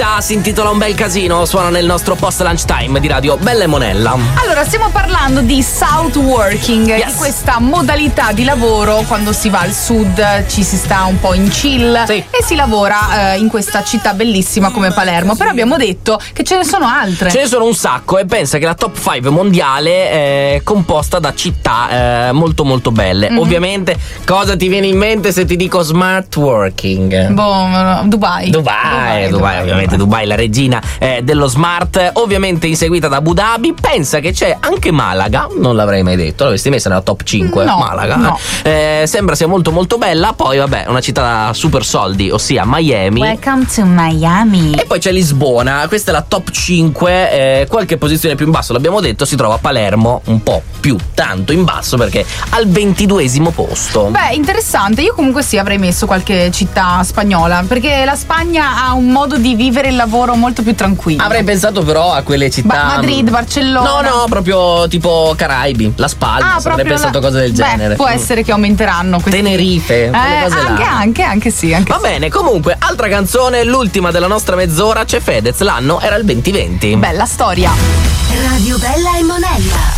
novità, si intitola Un bel casino, suona nel nostro post lunch time di Radio Bella e Monella. Allora, stiamo parlando di South Working, Yes. di questa modalità di lavoro quando si va al sud, ci si sta un po' in chill, Sì. e si lavora in questa città bellissima come Palermo. Però abbiamo detto che ce ne sono altre. Ce ne sono un sacco e pensa che la top 5 mondiale è composta da città molto molto belle. Ovviamente, cosa ti viene in mente se ti dico smart working? Dubai. Dubai, ovviamente Dubai, la regina dello smart, ovviamente inseguita da Abu Dhabi. Pensa che c'è anche Malaga, non l'avrei mai detto, l'avresti messa nella top 5? No, Malaga, no. Sembra sia molto molto bella. Poi vabbè, una città da super soldi, ossia Miami. Welcome to Miami. E poi c'è Lisbona, questa è la top 5, qualche posizione più in basso, l'abbiamo detto, si trova a Palermo, un po' più tanto in basso perché al 22esimo posto. Beh, interessante. Io comunque sì, avrei messo qualche città spagnola, perché la Spagna ha un modo di vivere il lavoro molto più tranquillo. Avrei pensato però a quelle città Madrid, Barcellona. No, proprio tipo Caraibi, Las Palmas, avrei pensato cose del genere. Può essere che aumenteranno questi. Tenerife, quelle cose là. Anche sì. Va bene, comunque, altra canzone, l'ultima della nostra mezz'ora, c'è Fedez, l'anno era il 2020. Bella storia. Radio Bella e Monella.